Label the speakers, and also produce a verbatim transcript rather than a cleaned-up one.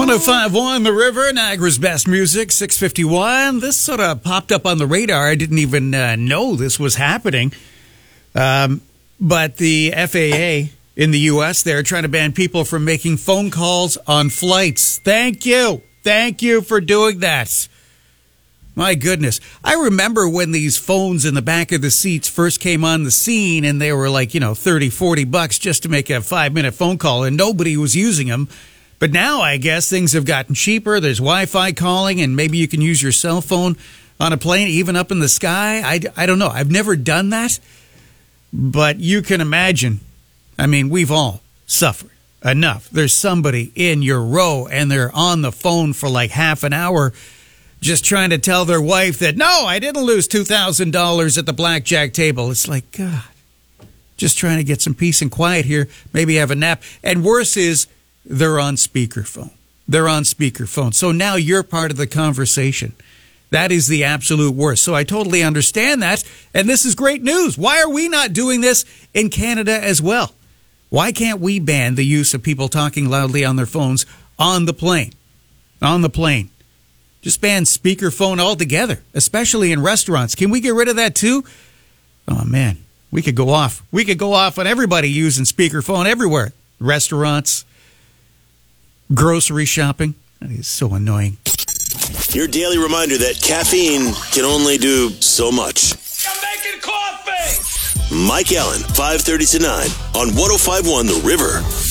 Speaker 1: oh five point one The River, Niagara's best music, six fifty-one. This sort of popped up on the radar. I didn't even uh, know this was happening. Um, but the F A A in the U S, they're trying to ban people from making phone calls on flights. Thank you. Thank you for doing that. My goodness. I remember when these phones in the back of the seats first came on the scene, and they were like, you know, thirty, forty bucks just to make a five-minute phone call, and nobody was using them. But now I guess things have gotten cheaper. There's Wi-Fi calling, and maybe you can use your cell phone on a plane, even up in the sky. I, I don't know. I've never done that. But you can imagine, I mean, we've all suffered enough. There's somebody in your row, and they're on the phone for like half an hour just trying to tell their wife that, no, I didn't lose two thousand dollars at the blackjack table. It's like, God, just trying to get some peace and quiet here, maybe have a nap. And worse is, they're on speakerphone. They're on speakerphone. So now you're part of the conversation. That is the absolute worst. So I totally understand that. And this is great news. Why are we not doing this in Canada as well? Why can't we ban the use of people talking loudly on their phones on the plane? On the plane. Just ban speakerphone altogether, especially in restaurants. Can we get rid of that too? Oh, man. We could go off. We could go off on everybody using speakerphone everywhere. Restaurants, grocery shopping. That is so annoying.
Speaker 2: Your daily reminder that caffeine can only do so much.
Speaker 3: I'm making coffee!
Speaker 2: Mike Allen, five thirty to nine on one oh five point one The River.